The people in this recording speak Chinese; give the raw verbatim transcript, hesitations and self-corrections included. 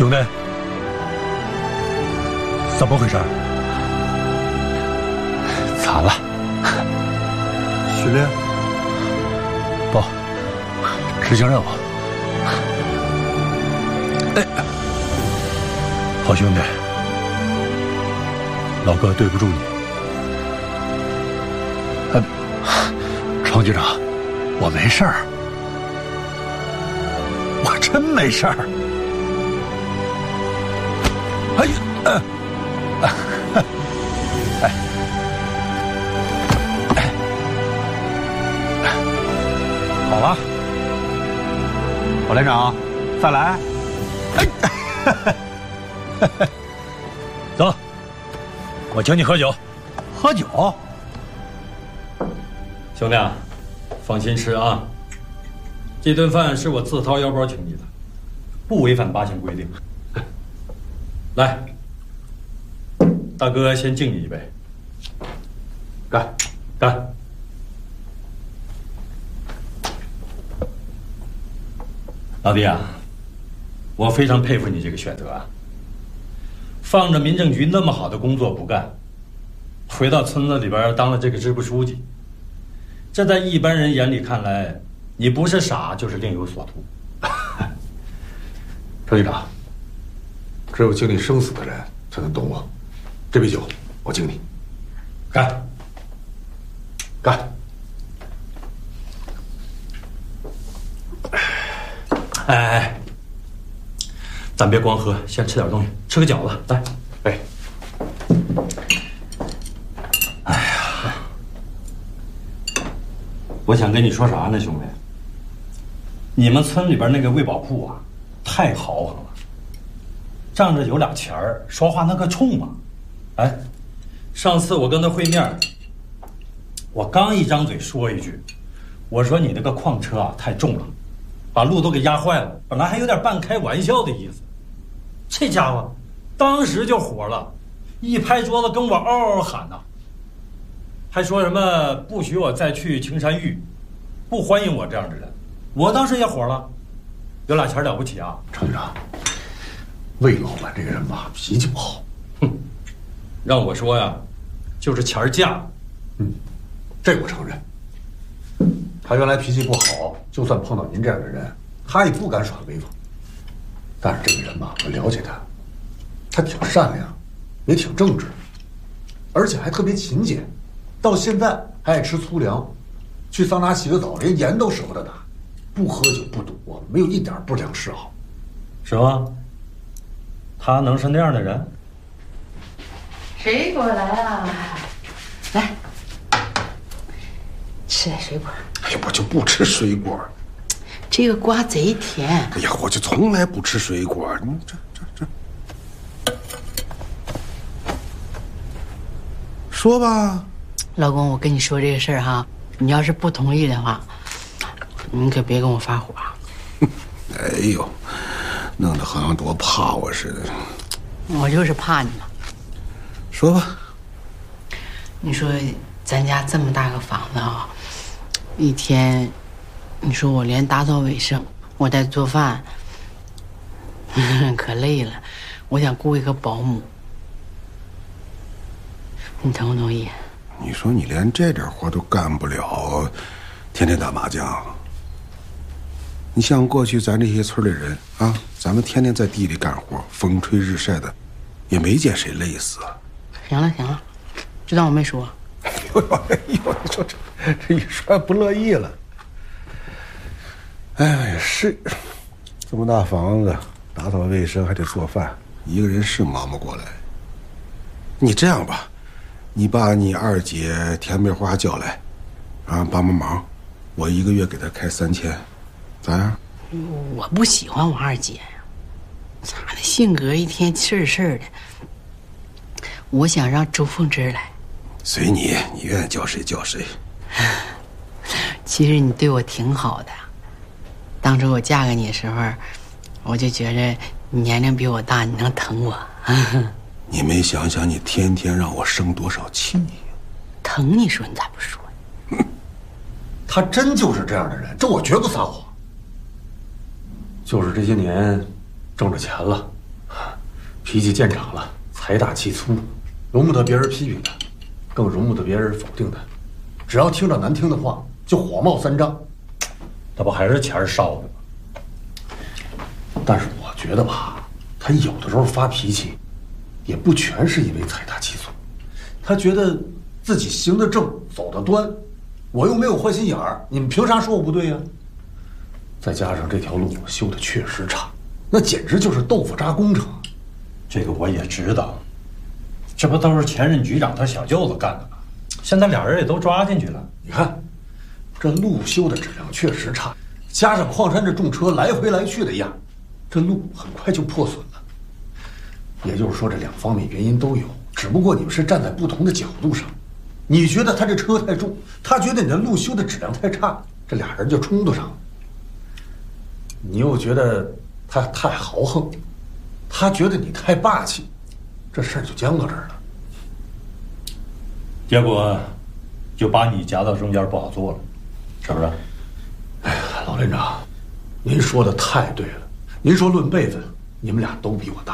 兄弟，怎么回事？ 咋了？ 训练？ 不，执行任务。 哎，好兄弟，老哥对不住你。 呃，程局长，我没事儿，我真没事儿。哎呀，呃，哎，哎，好了，郝连长，再来。哎， 走，我请你喝酒。 喝酒？ 兄弟啊，放心吃啊，这顿饭是我自掏腰包请你的，不违反八项规定。来，大哥先敬你一杯， 干干！老弟啊，我非常佩服你这个选择啊，放着民政局那么好的工作不干，回到村子里边当了这个支部书记，这在一般人眼里看来，你不是傻就是另有所图。 程局长，只有经历生死的人才能懂我。这杯酒，我敬你。 干！ 干！ 哎哎哎，咱别光喝，先吃点东西，吃个饺子，来。 哎。 哎呀，我想跟你说啥呢，兄弟？你们村里边那个卫保部啊，太豪横了，仗着有俩钱儿，说话那个冲嘛。哎，上次我跟他会面，我刚一张嘴说一句，我说你那个矿车啊太重了，把路都给压坏了，本来还有点半开玩笑的意思，这家伙当时就火了，一拍桌子跟我嗷嗷喊呐，还说什么不许我再去青山峪，不欢迎我这样的人。我当时也火了，有俩钱了不起啊？ 程局长，魏老板这个人吧，脾气不好。 哼，让我说呀，就是钱儿价。 嗯，这我承认。他原来脾气不好，就算碰到您这样的人，他也不敢耍威风。但是这个人吧，我了解他，他挺善良，也挺正直，而且还特别勤俭，到现在还爱吃粗粮，去桑拿洗个澡，连盐都舍不得打，不喝酒不赌博，没有一点不良嗜好。 是吗？他能是那样的人？ 水果来了，来，吃点水果。 哎呀，我就不吃水果。 这个瓜贼甜。 哎呀，我就从来不吃水果。你这这这，说吧。 老公，我跟你说这个事儿哈，你要是不同意的话，你可别跟我发火。 哎呦，弄得好像多怕我似的。 我就是怕你嘛。 说吧。 你说咱家这么大个房子啊，一天，你说我连打扫卫生，我再做饭，可累了。我想雇一个保姆，你同不同意？ 你说你连这点活都干不了，天天打麻将。你像过去咱这些村里人啊，咱们天天在地里干活，风吹日晒的，也没见谁累死。 行了行了，就当我没说。 哎呦哎呦，你说这这一说不乐意了。哎呀，也是，这么大房子，打扫卫生还得做饭，一个人是忙不过来。你这样吧，你把你二姐田梅花叫来，啊，帮帮忙，我一个月给她开三千，咋样？ 我不喜欢我二姐呀，她的性格一天事儿事儿的。我想让周凤芝来。 随你，你愿意叫谁叫谁。 其实你对我挺好的，当初我嫁给你的时候，我就觉着你年龄比我大，你能疼我。 你没想想，你天天让我生多少气呀？ 疼你说你咋不说？ 他真就是这样的人，这我绝不撒谎。就是这些年挣着钱了， 脾气见长了，财大气粗，容不得别人批评他，更容不得别人否定他。只要听着难听的话，就火冒三丈。 那不还是钱烧的吗？ 但是我觉得吧，他有的时候发脾气，也不全是因为财大气粗，他觉得自己行得正，走得端，我又没有坏心眼儿，你们凭啥说我不对呀？再加上这条路修的确实差，那简直就是豆腐渣工程。 这个我也知道，这不都是前任局长他小舅子干的吗？现在俩人也都抓进去了。 你看，这路修的质量确实差，加上矿山这重车来回来去的压，这路很快就破损了。也就是说，这两方面原因都有，只不过你们是站在不同的角度上。你觉得他这车太重，他觉得你的路修的质量太差，这俩人就冲突上了。你又觉得他太豪横，他觉得你太霸气，这事儿就僵到这儿了。 结果就把你夹到中间，不好做了，是不是？ 哎呀，老连长，您说的太对了。您说论辈分，你们俩都比我大。